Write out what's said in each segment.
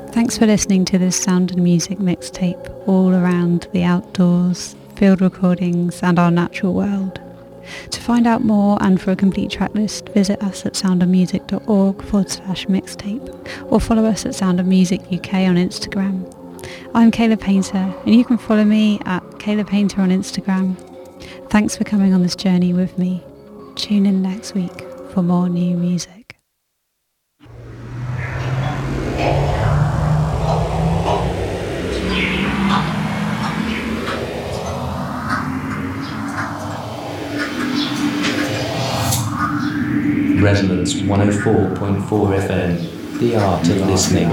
Thanks for listening to this Sound and Music mixtape all around the outdoors, field recordings and our natural world. To find out more and for a complete track list, visit us at soundofmusic.org/mixtape or follow us at Sound of Music UK on Instagram. I'm Kayla Painter and you can follow me at Kayla Painter on Instagram. Thanks for coming on this journey with me. Tune in next week for more new music. Resonance 104.4 FM, the art of listening.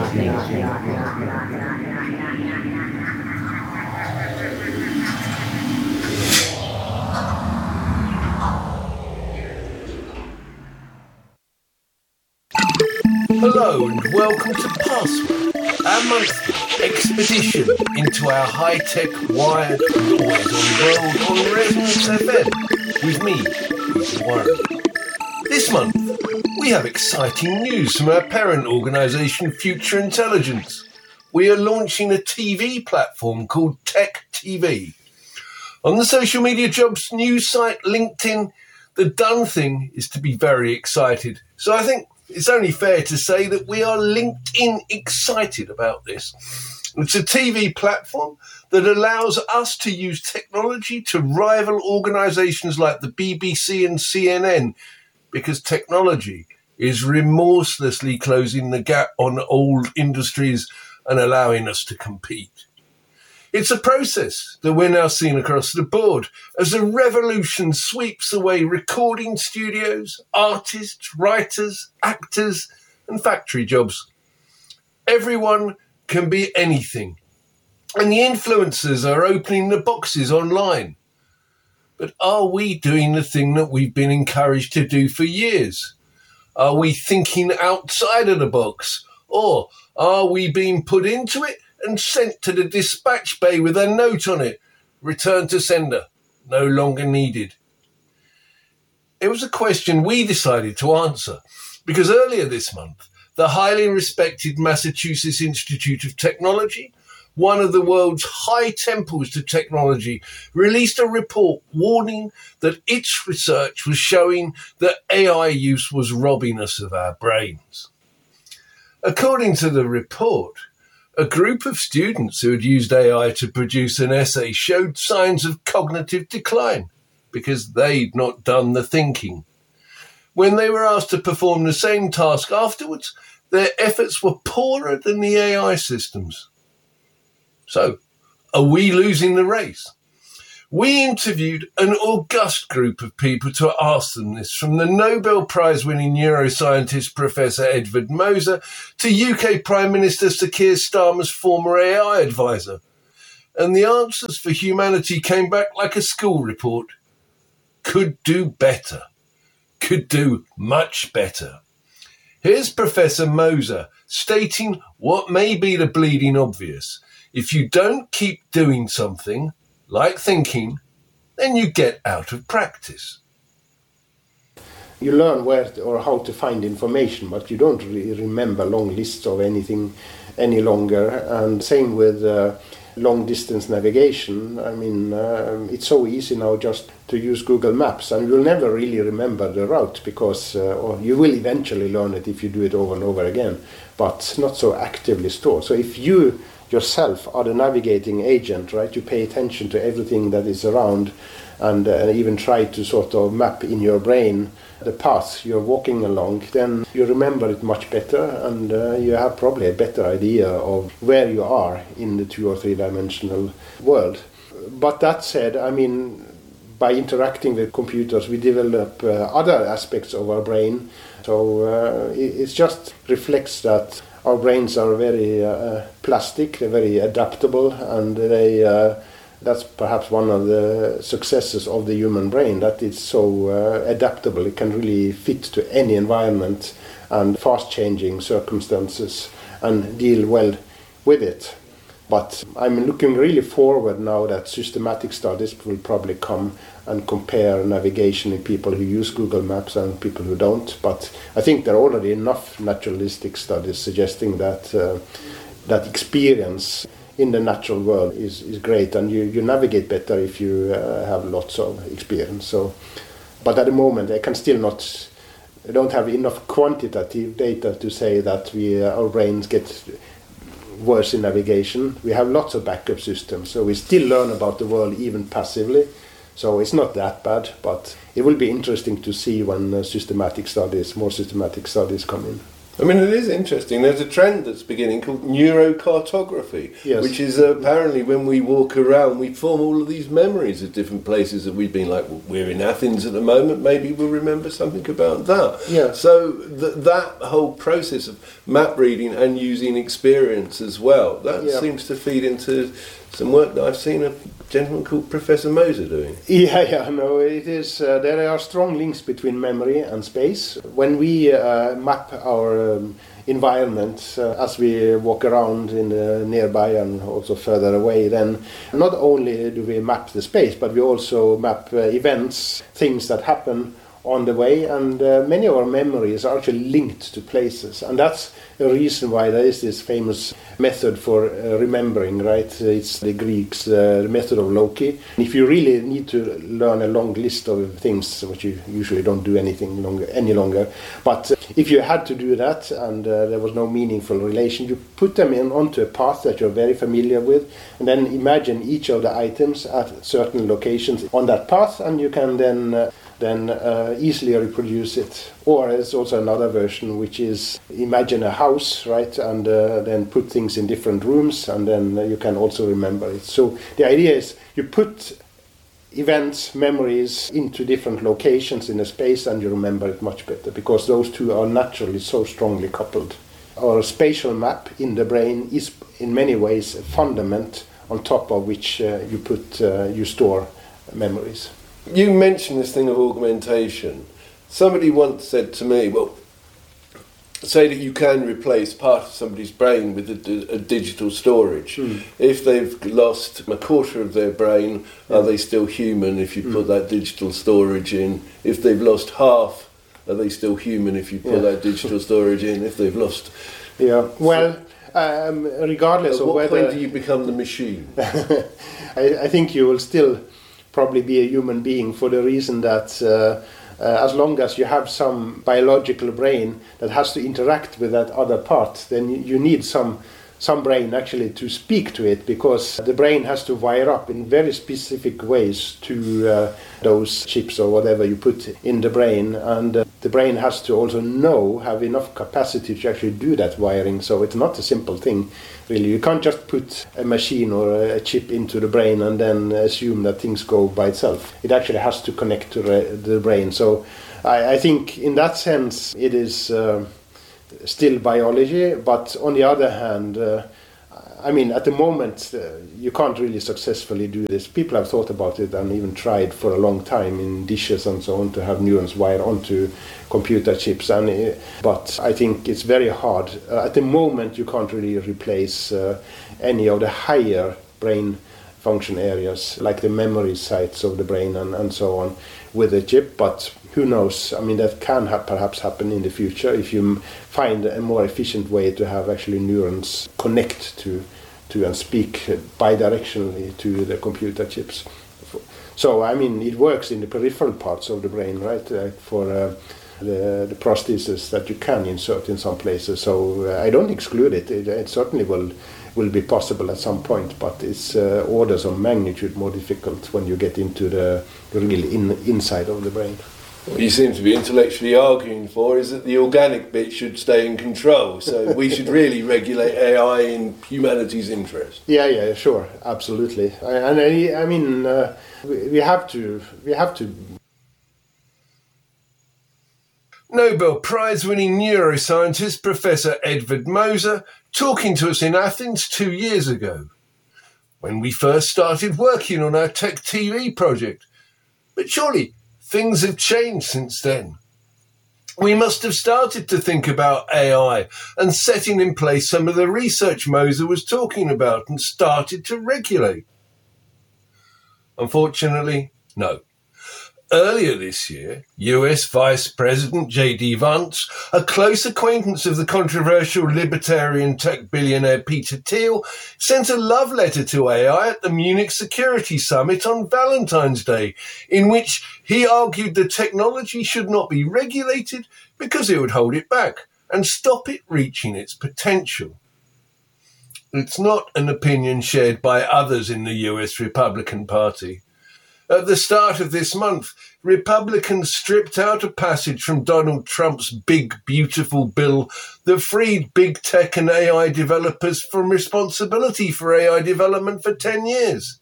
Hello and welcome to Password, our monthly expedition into our high-tech, wired, and always-on world on Resonance FM, with me, Peter Warren. This month, we have exciting news from our parent organisation, Future Intelligence. We are launching a TV platform called Tech TV. On the social media jobs news site LinkedIn, the done thing is to be very excited. So I think it's only fair to say that we are LinkedIn excited about this. It's a TV platform that allows us to use technology to rival organisations like the BBC and CNN, because technology is remorselessly closing the gap on old industries and allowing us to compete. It's a process that we're now seeing across the board as a revolution sweeps away recording studios, artists, writers, actors, and factory jobs. Everyone can be anything, and the influencers are opening the boxes online. But are we doing the thing that we've been encouraged to do for years? Are we thinking outside of the box? Or are we being put into it and sent to the dispatch bay with a note on it? Return to sender, no longer needed. It was a question we decided to answer because earlier this month, the highly respected Massachusetts Institute of Technology, one of the world's high temples to technology, released a report warning that its research was showing that AI use was robbing us of our brains. According to the report, a group of students who had used AI to produce an essay showed signs of cognitive decline because they'd not done the thinking. When they were asked to perform the same task afterwards, their efforts were poorer than the AI systems. So, are we losing the race? We interviewed an august group of people to ask them this, from the Nobel Prize-winning neuroscientist Professor Edward Moser to UK Prime Minister Sir Keir Starmer's former AI advisor. And the answers for humanity came back like a school report. Could do better. Could do much better. Here's Professor Moser stating what may be the bleeding obvious. If you don't keep doing something, like thinking, then you get out of practice. You learn where or how to find information, but you don't really remember long lists of anything any longer. And same with long-distance navigation. I mean, it's so easy now just to use Google Maps, and you'll never really remember the route because or you will eventually learn it if you do it over and over again, but not so actively stored. So if you yourself are the navigating agent, right? You pay attention to everything that is around and even try to sort of map in your brain the path you're walking along, then you remember it much better and you have probably a better idea of where you are in the 2 or 3 dimensional world. But that said, I mean, by interacting with computers, we develop other aspects of our brain. So it just reflects that our brains are very plastic, they're very adaptable, and that's perhaps one of the successes of the human brain, that it's so adaptable. It can really fit to any environment and fast-changing circumstances and deal well with it. But I'm looking really forward now that systematic studies will probably come and compare navigation in people who use Google Maps and people who don't. But I think there are already enough naturalistic studies suggesting that that experience in the natural world is great, and you navigate better if you have lots of experience. So, but at the moment I don't have enough quantitative data to say that our brains get worse in navigation. We have lots of backup systems, so we still learn about the world even passively. So it's not that bad, but it will be interesting to see when more systematic studies come in. I mean, it is interesting. There's a trend that's beginning called neurocartography, yes. Which is apparently when we walk around, we form all of these memories of different places that we've been. Like, we're in Athens at the moment, maybe we'll remember something about that. Yeah. So that whole process of map reading and using experience as well, that seems to feed into some work that I've seen a gentleman called Professor Moser doing. No, it is. There are strong links between memory and space. When we map our environment as we walk around in the nearby and also further away, then not only do we map the space, but we also map events, things that happen on the way, and many of our memories are actually linked to places, and that's a reason why there is this famous method for remembering, right? It's the Greeks, the method of Loki. If you really need to learn a long list of things, which you usually don't do any longer, but if you had to do that and there was no meaningful relation, you put them onto a path that you're very familiar with, and then imagine each of the items at certain locations on that path, and you can then easily reproduce it. Or there's also another version, which is imagine a house, right, and then put things in different rooms, and then you can also remember it. So the idea is you put events, memories into different locations in a space, and you remember it much better, because those two are naturally so strongly coupled. Our spatial map in the brain is in many ways a fundament on top of which you store memories. You mentioned this thing of augmentation. Somebody once said to me, well, say that you can replace part of somebody's brain with a digital storage. If they've lost a quarter of their brain, are they still human if you put that digital storage in? If they've lost half, are they still human if you put that digital storage in? If they've lost... Yeah, well... regardless of whether... At what point do you become the machine? I think you will still probably be a human being, for the reason that as long as you have some biological brain that has to interact with that other part, then you need some brain actually to speak to it, because the brain has to wire up in very specific ways to those chips or whatever you put in the brain, and the brain has to also have enough capacity to actually do that wiring. So it's not a simple thing, really. You can't just put a machine or a chip into the brain and then assume that things go by itself. It actually has to connect to the brain. So I think in that sense it is still biology, but on the other hand, I mean, at the moment you can't really successfully do this. People have thought about it and even tried for a long time in dishes and so on to have neurons wire onto computer chips, but I think it's very hard. At the moment you can't really replace any of the higher brain function areas, like the memory sites of the brain and so on, with a chip, but who knows? I mean, that can perhaps happen in the future if you find a more efficient way to have actually neurons connect to and speak bidirectionally to the computer chips. So, I mean, it works in the peripheral parts of the brain, right? For the prosthesis that you can insert in some places. So I don't exclude it. It certainly will be possible at some point, but it's orders of magnitude more difficult when you get into the real inside of the brain. What you seem to be intellectually arguing for is that the organic bit should stay in control, so we should really regulate AI in humanity's interest. Yeah, sure, absolutely. I mean, we have to. Nobel Prize-winning neuroscientist Professor Edvard Moser talking to us in Athens 2 years ago, when we first started working on our Tech TV project. But surely things have changed since then. We must have started to think about AI and setting in place some of the research Moser was talking about and started to regulate. Unfortunately, no. Earlier this year, US Vice President J.D. Vance, a close acquaintance of the controversial libertarian tech billionaire Peter Thiel, sent a love letter to AI at the Munich Security Summit on Valentine's Day, in which he argued the technology should not be regulated because it would hold it back and stop it reaching its potential. It's not an opinion shared by others in the US Republican Party. At the start of this month, Republicans stripped out a passage from Donald Trump's big, beautiful bill that freed big tech and AI developers from responsibility for AI development for 10 years.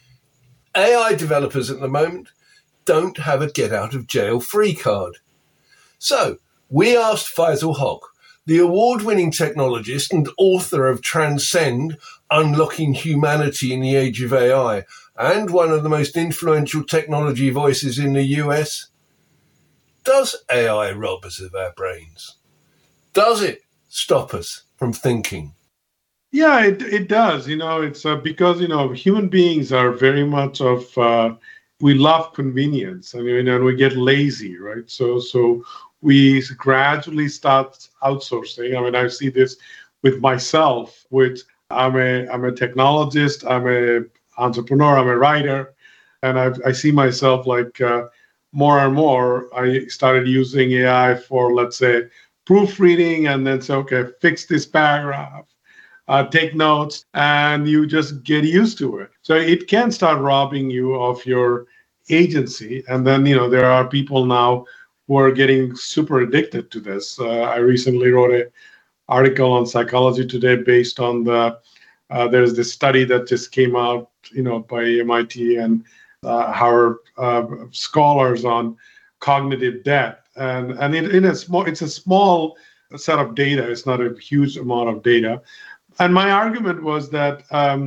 AI developers at the moment don't have a get-out-of-jail-free card. So, we asked Faisal Haq, the award-winning technologist and author of Transcend, Unlocking Humanity in the Age of AI, and one of the most influential technology voices in the US, does AI rob us of our brains? Does it stop us from thinking? Yeah, it does. It's because, human beings are very much of, we love convenience. And we get lazy, right? So we gradually start outsourcing. I see this with myself, I'm a technologist, I'm a entrepreneur, I'm a writer, and I see myself like more and more. I started using AI for, let's say, proofreading, and then say, okay, fix this paragraph, take notes, and you just get used to it. So it can start robbing you of your agency. And then, there are people now who are getting super addicted to this. I recently wrote an article on Psychology Today based on there's this study that just came out, by MIT and Harvard scholars on cognitive debt, and it's a small set of data. It's not a huge amount of data, and my argument was that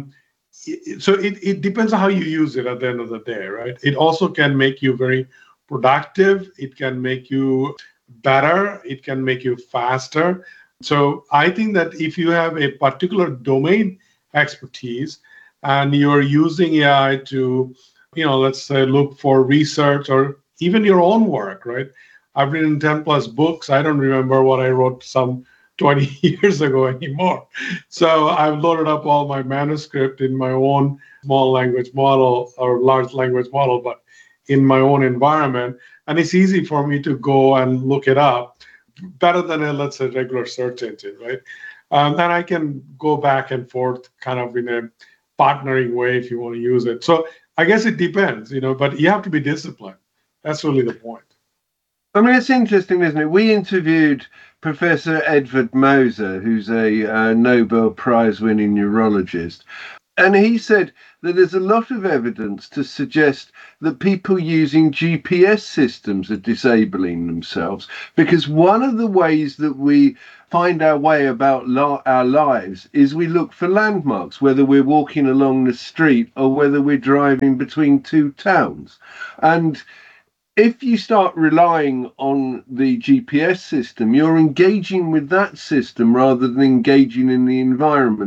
it depends on how you use it at the end of the day, right? It also can make you very productive. It can make you better. It can make you faster. So I think that if you have a particular domain expertise and you're using AI to, let's say, look for research or even your own work, right? I've written 10 plus books. I don't remember what I wrote some 20 years ago anymore. So I've loaded up all my manuscript in my own small language model or large language model, but in my own environment. And it's easy for me to go and look it up better than let's say, regular search engine, right? Then I can go back and forth kind of in a partnering way if you want to use it. So I guess it depends, but you have to be disciplined. That's really the point. It's interesting, isn't it? We interviewed Professor Edward Moser, who's a Nobel Prize-winning neurologist, and he said that there's a lot of evidence to suggest that people using GPS systems are disabling themselves, because one of the ways that we find our way about our lives is we look for landmarks, whether we're walking along the street or whether we're driving between two towns. And if you start relying on the GPS system, you're engaging with that system rather than engaging in the environment.